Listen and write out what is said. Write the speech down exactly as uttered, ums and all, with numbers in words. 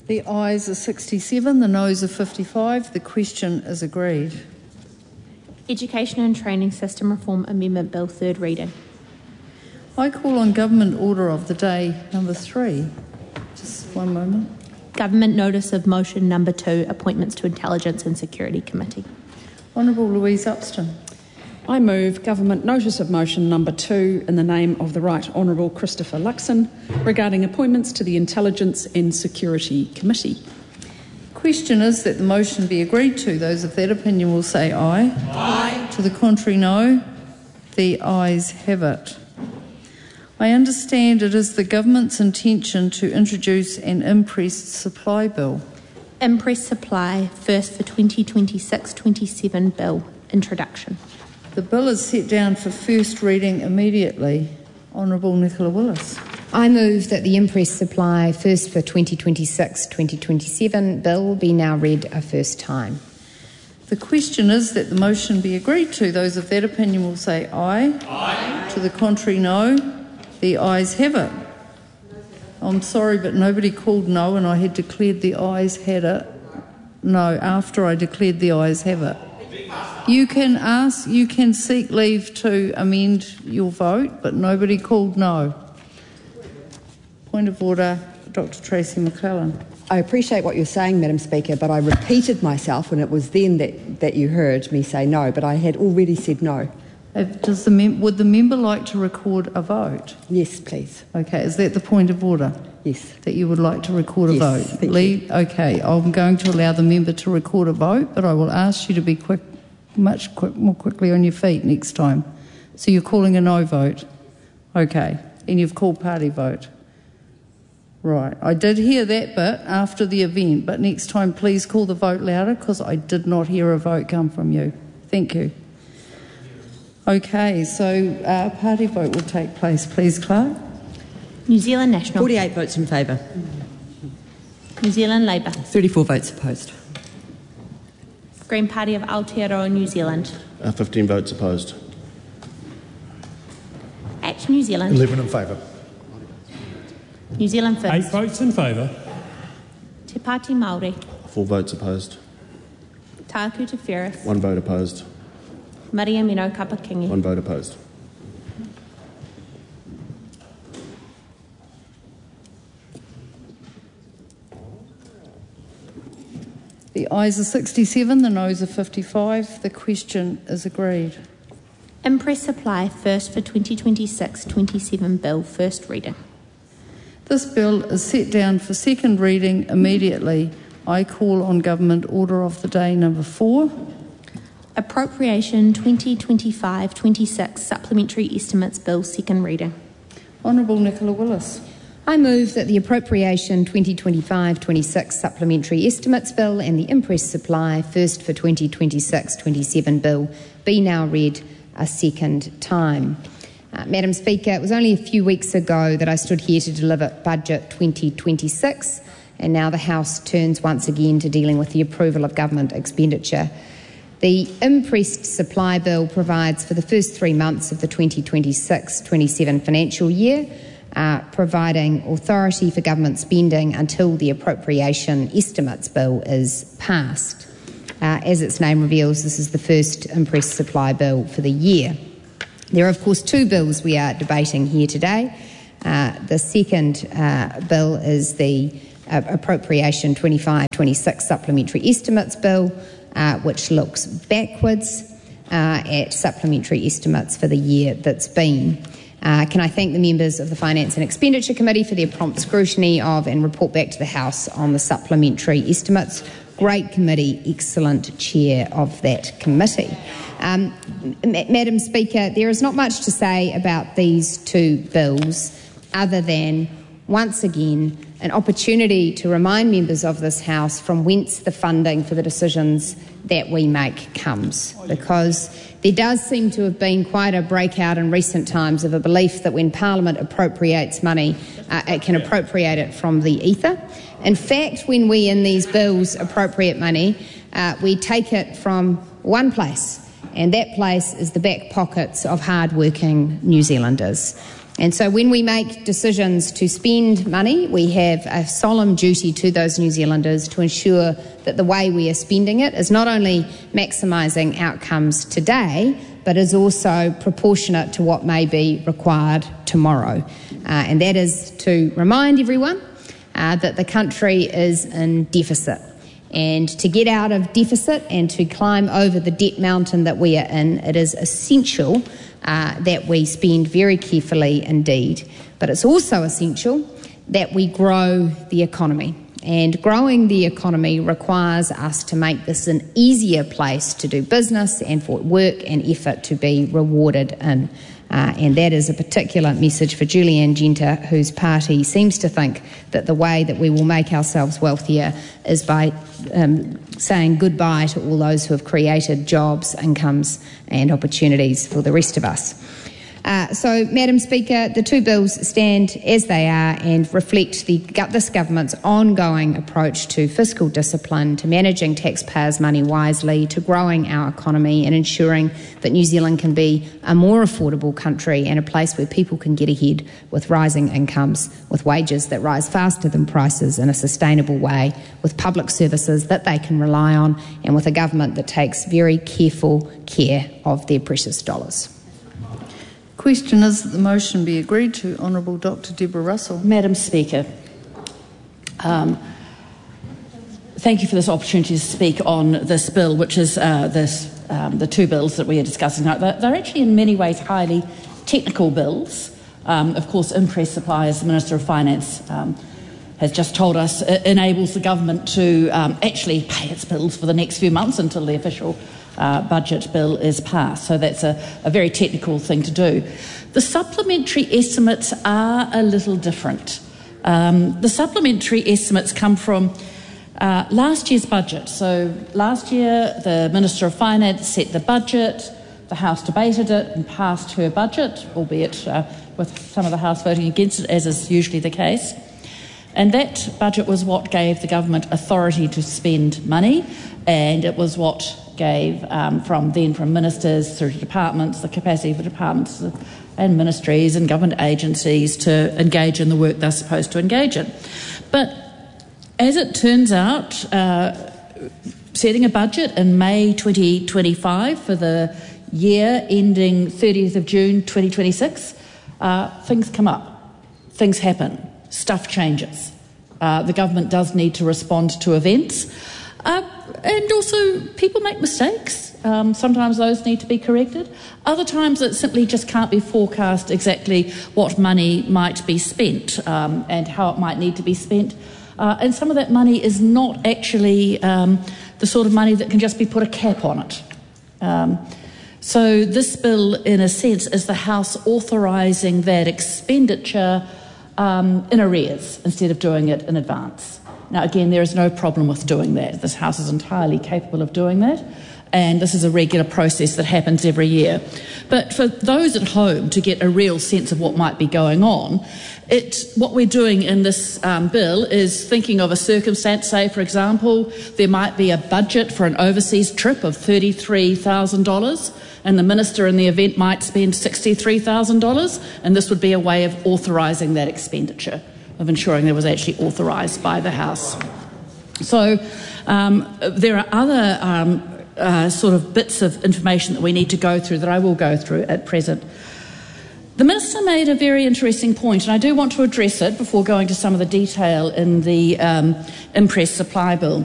The ayes are sixty-seven, the noes are fifty-five. The question is agreed. Education and Training System Reform Amendment Bill, third reading. I call on Government Order of the Day number three. Just one moment. Government Notice of Motion number two, Appointments to Intelligence and Security Committee. Honourable Louise Upston. I move Government Notice of Motion number two in the name of the Right Honourable Christopher Luxon regarding appointments to the Intelligence and Security Committee. Question is that the motion be agreed to. Those of that opinion will say aye. Aye. To the contrary, no. The ayes have it. I understand it is the Government's intention to introduce an impressed supply bill. Impressed supply, first for twenty twenty-six twenty-seven bill, introduction. The bill is set down for first reading immediately. Honourable Nicola Willis. I move that the impressed supply, first for twenty twenty-six twenty twenty-seven bill be now read a first time. The question is that the motion be agreed to. Those of that opinion will say aye. Aye. To the contrary, no. The ayes have it. I'm sorry, but nobody called no, and I had declared the ayes had it. No, after I declared the ayes have it. You can ask, you can seek leave to amend your vote, but nobody called no. Point of order, Doctor Tracy McClellan. I appreciate what you're saying, Madam Speaker, but I repeated myself, and it was then that, that you heard me say no, but I had already said no. If, does the mem- would the member like to record a vote? Yes, please. Okay, is that the point of order? Yes. That you would like to record a yes, vote? Thank Leave, you. Okay, I'm going to allow the member to record a vote, but I will ask you to be quick, much quick, more quickly on your feet next time. So you're calling a no vote? Okay, and you've called party vote? Right, I did hear that bit after the event, but next time please call the vote louder because I did not hear a vote come from you. Thank you. Okay, so uh, party vote will take place. Please, Clark. New Zealand National. forty-eight votes in favour. New Zealand Labour. thirty-four votes opposed. Green Party of Aotearoa New Zealand. Uh, fifteen votes opposed. Act New Zealand. eleven in favour. New Zealand First. Eight votes in favour. Te Pāti Māori. Four votes opposed. Tāku Te Whereas. One vote opposed. Maria Mino Kapakingi. One vote opposed. The ayes are sixty-seven, the noes are fifty-five. The question is agreed. Impress supply, first for twenty twenty-six twenty-seven bill, first reading. This bill is set down for second reading immediately. I call on Government Order of the Day number four. Appropriation twenty twenty-five twenty-six Supplementary Estimates Bill, second reading. Honourable Nicola Willis. I move that the Appropriation twenty twenty-five twenty-six Supplementary Estimates Bill and the Impressed Supply, first for twenty twenty-six twenty-seven bill, be now read a second time. Uh, Madam Speaker, it was only a few weeks ago that I stood here to deliver Budget twenty twenty-six, and now the House turns once again to dealing with the approval of government expenditure. The Impressed Supply Bill provides for the first three months of the twenty twenty-six twenty-seven financial year, uh, providing authority for government spending until the Appropriation Estimates Bill is passed. Uh, as its name reveals, this is the first Impressed Supply Bill for the year. There are, of course, two bills we are debating here today. Uh, the second uh, bill is the uh, Appropriation twenty-five twenty-six Supplementary Estimates Bill, uh, which looks backwards uh, at supplementary estimates for the year that's been. Uh, can I thank the members of the Finance and Expenditure Committee for their prompt scrutiny of and report back to the House on the supplementary estimates. Great committee, excellent chair of that committee. Um, Madam Speaker, there is not much to say about these two bills other than, once again, an opportunity to remind members of this House from whence the funding for the decisions that we make comes, because there does seem to have been quite a breakout in recent times of a belief that when Parliament appropriates money, uh, it can appropriate it from the ether. In fact, when we in these bills appropriate money, uh, we take it from one place, and that place is the back pockets of hard-working New Zealanders. And so when we make decisions to spend money, we have a solemn duty to those New Zealanders to ensure that the way we are spending it is not only maximising outcomes today, but is also proportionate to what may be required tomorrow. Uh, and that is to remind everyone uh, that the country is in deficit. And to get out of deficit and to climb over the debt mountain that we are in, it is essential uh, that we spend very carefully indeed. But it's also essential that we grow the economy. And growing the economy requires us to make this an easier place to do business and for work and effort to be rewarded in. Uh, and that is a particular message for Julianne Genter, whose party seems to think that the way that we will make ourselves wealthier is by um, saying goodbye to all those who have created jobs, incomes and opportunities for the rest of us. Uh, so, Madam Speaker, the two bills stand as they are and reflect the, this government's ongoing approach to fiscal discipline, to managing taxpayers' money wisely, to growing our economy and ensuring that New Zealand can be a more affordable country and a place where people can get ahead with rising incomes, with wages that rise faster than prices in a sustainable way, with public services that they can rely on, and with a government that takes very careful care of their precious dollars. Question is that the motion be agreed to. Honourable Doctor Deborah Russell. Madam Speaker, um, thank you for this opportunity to speak on this bill, which is uh, this, um, the two bills that we are discussing now. They're, they're actually in many ways highly technical bills. Um, of course, Impress Supply, as the Minister of Finance um, has just told us, it enables the government to um, actually pay its bills for the next few months until the official Uh, budget bill is passed. So that's a, a very technical thing to do. The supplementary estimates are a little different. Um, the supplementary estimates come from uh, last year's budget. So last year the Minister of Finance set the budget, the House debated it and passed her budget, albeit uh, with some of the House voting against it, as is usually the case. And that budget was what gave the government authority to spend money, and it was what gave um, from then from ministers through to departments the capacity for departments and ministries and government agencies to engage in the work they're supposed to engage in. But as it turns out, uh, setting a budget in May twenty twenty-five for the year ending thirtieth of June twenty twenty-six, uh, things come up, things happen, stuff changes. Uh, the government does need to respond to events. Uh, and also, people make mistakes. Um, sometimes those need to be corrected. Other times it simply just can't be forecast exactly what money might be spent um, and how it might need to be spent. Uh, and some of that money is not actually um, the sort of money that can just be put a cap on it. Um, so this bill, in a sense, is the House authorising that expenditure um, in arrears instead of doing it in advance. Now, again, there is no problem with doing that. This House is entirely capable of doing that, and this is a regular process that happens every year. But for those at home to get a real sense of what might be going on, it, what we're doing in this um, bill is thinking of a circumstance, say, for example, there might be a budget for an overseas trip of thirty-three thousand dollars, and the minister in the event might spend sixty-three thousand dollars, and this would be a way of authorising that expenditure, of ensuring that it was actually authorised by the House. So um, there are other um, uh, sort of bits of information that we need to go through that I will go through at present. The Minister made a very interesting point, and I do want to address it before going to some of the detail in the um, Impress Supply Bill.